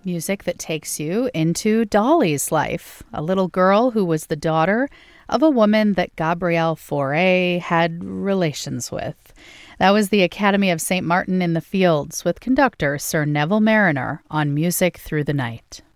Music that takes you into Dolly's life, a little girl who was the daughter of a woman that Gabrielle Fauré had relations with. That was the Academy of St. Martin in the Fields with conductor Sir Neville Marriner on Music Through the Night.